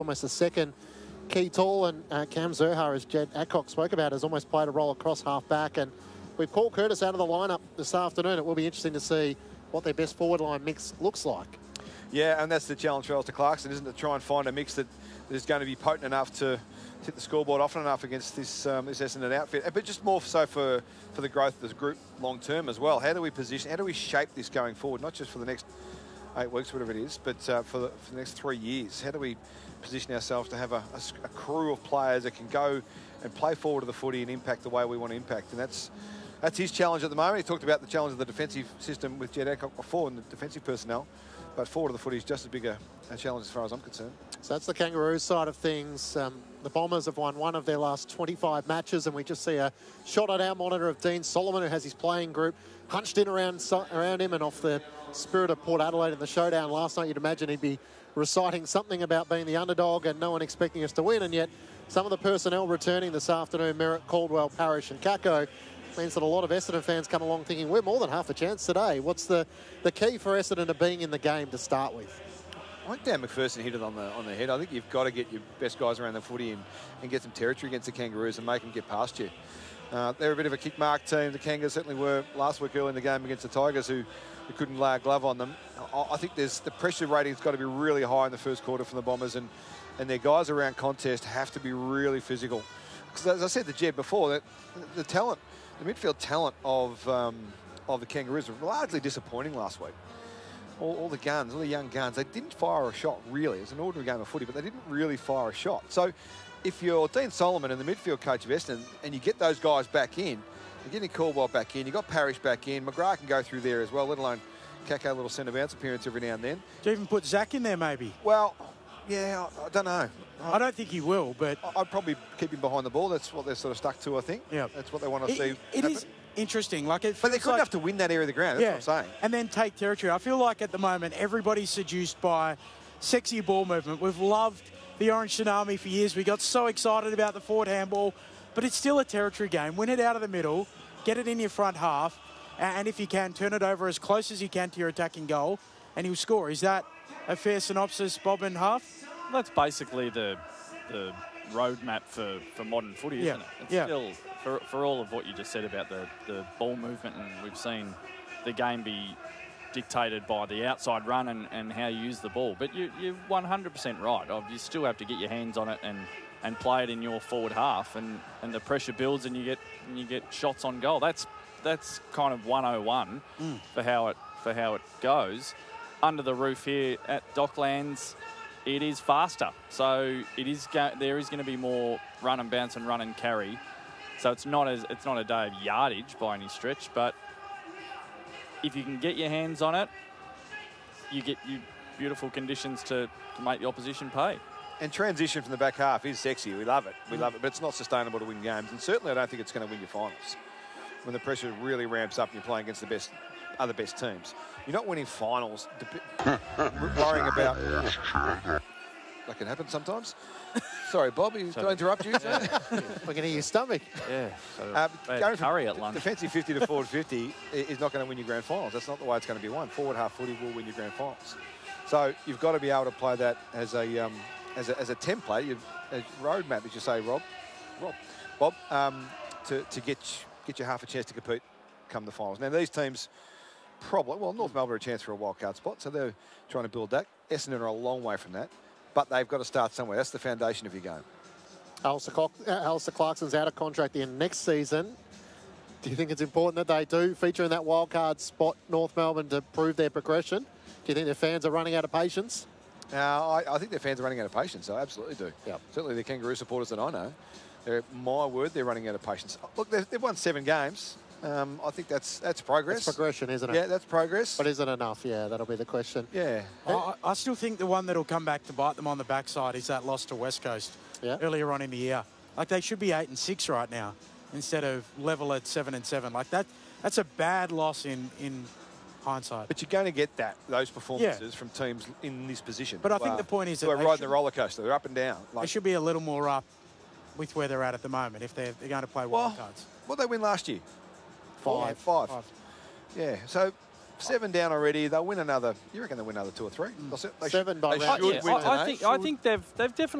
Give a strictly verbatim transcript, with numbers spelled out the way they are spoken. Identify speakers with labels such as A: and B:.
A: almost a second key tall, and uh, Cam Zurhaar, as Jed Adcock spoke about, has almost played a role across half-back. And with Paul Curtis out of the lineup this afternoon, it will be interesting to see what their best forward line mix looks like.
B: Yeah, and that's the challenge for Alistair Clarkson, isn't it? To try and find a mix that is going to be potent enough to hit the scoreboard often enough against this um, this Essendon outfit, but just more so for, for the growth of the group long-term as well. How do we position, how do we shape this going forward, not just for the next eight weeks, whatever it is, but uh, for, the, for the next three years? How do we position ourselves to have a, a, a crew of players that can go and play forward of the footy and impact the way we want to impact? And that's that's his challenge at the moment. He talked about the challenge of the defensive system with Jed Adcock before and the defensive personnel, but forward of the footy is just as big a, a challenge as far as I'm concerned.
A: So that's the Kangaroos side of things. Um, the Bombers have won one of their last twenty-five matches, and we just see a shot on our monitor of Dean Solomon, who has his playing group hunched in around, around him, and off the spirit of Port Adelaide in the showdown last night, you'd imagine he'd be reciting something about being the underdog and no one expecting us to win, and yet some of the personnel returning this afternoon, Merritt, Caldwell, Parrish and Kako, means that a lot of Essendon fans come along thinking we're more than half a chance today. What's the, the key for Essendon to being in the game to start with?
B: I think Dan McPherson hit it on the on the head. I think you've got to get your best guys around the footy and, and get some territory against the Kangaroos and make them get past you. Uh, they're a bit of a kick mark team. The Kangas certainly were last week early in the game against the Tigers, who, who couldn't lay a glove on them. I, I think there's the pressure rating's got to be really high in the first quarter from the Bombers, and, and their guys around contest have to be really physical. Because as I said to Jed before, that the talent, the midfield talent of um, of the Kangaroos were largely disappointing last week. All, all the guns, all the young guns, they didn't fire a shot, really. It's an ordinary game of footy, but they didn't really fire a shot. So if you're Dean Solomon and the midfield coach of Essendon and you get those guys back in, you're getting Caldwell back in, you've got Parrish back in, McGrath can go through there as well, let alone Kako, a little centre bounce appearance every now and then.
C: Do you even put Zach in there, maybe?
B: Well, yeah, I, I don't know.
C: I don't think he will, but
B: I'd probably keep him behind the ball. That's what they're sort of stuck to, I think.
C: Yeah.
B: That's what they want to
C: it,
B: see
C: It
B: happen.
C: is interesting. Like it
B: but they couldn't
C: like,
B: have to win that area of the ground. That's
C: yeah,
B: what I'm saying.
C: And then take territory. I feel like at the moment, everybody's seduced by sexy ball movement. We've loved the Orange Tsunami for years. We got so excited about the forward handball, but it's still a territory game. Win it out of the middle, get it in your front half, and if you can, turn it over as close as you can to your attacking goal, and you'll score. Is that a fair synopsis, Bob and Huff?
D: That's basically the the roadmap for, for modern footy, isn't
C: yeah.
D: it? It's
C: yeah.
D: still, for, for all of what you just said about the, the ball movement, and we've seen the game be dictated by the outside run and, and how you use the ball. But you, you're one hundred percent right. You still have to get your hands on it and, and play it in your forward half, and, and the pressure builds and you get and you get shots on goal. That's that's kind of one oh one
C: mm.
D: for how it for how it goes. Under the roof here at Docklands, it is faster, so it is go there is going to be more run and bounce and run and carry. So it's not as it's not a day of yardage by any stretch, but if you can get your hands on it, you get you beautiful conditions to, to make the opposition pay.
B: And transition from the back half is sexy. We love it. We love it, but it's not sustainable to win games. And certainly I don't think it's going to win your finals. When the pressure really ramps up and you're playing against the best, other best teams. You're not winning finals worrying about... That can happen sometimes. Sorry, Bobby, did I interrupt you?
A: Yeah. We're going to hear your stomach.
D: Yeah.
B: Uh, going
D: curry at lunch.
B: Defensive fifty to forward fifty is not going to win your grand finals. That's not the way it's going to be won. Forward half footy will win your grand finals. So you've got to be able to play that as a um, as a, as a template, you've, a roadmap, as you say, Rob, Rob, Bob, um, to to get get you half a chance to compete come the finals. Now these teams probably well North Melbourne are a chance for a wild card spot, so they're trying to build that. Essendon are a long way from that. But they've got to start somewhere. That's the foundation of your game.
A: Alistair, Clark, uh, Alistair Clarkson's out of contract in next season. Do you think it's important that they do feature in that wildcard spot, North Melbourne, to prove their progression? Do you think their fans are running out of patience?
B: Uh, I, I think their fans are running out of patience. I absolutely do.
A: Yep.
B: Certainly the Kangaroo supporters that I know. They're, my word, they're running out of patience. Look, they've, they've won seven games. Um, I think that's that's progress.
A: That's progression, isn't it?
B: Yeah, that's progress.
A: But is it enough? Yeah, that'll be the question.
B: Yeah.
C: I, I still think the one that'll come back to bite them on the backside is that loss to West Coast
A: yeah.
C: earlier on in the year. Like, they should be eight and six right now instead of level at seven and seven. Like, that that's a bad loss in in hindsight.
B: But you're going to get that those performances
C: yeah.
B: from teams in this position.
C: But I think the point is that
B: they're
C: they
B: riding
C: should,
B: the roller coaster. They're up and down. Like,
C: they should be a little more up with where they're at at the moment if they're, they're going to play
B: well,
C: wild cards.
B: What did they win last year?
A: Five.
B: Five.
C: Five.
B: Yeah, so seven down already. They'll win another. You reckon they'll win another two or three? They'll se- They
A: Seven
B: should,
A: by
B: they
A: round
B: should
A: six.
B: win
D: I, I
B: today.
D: think I think they've they've definitely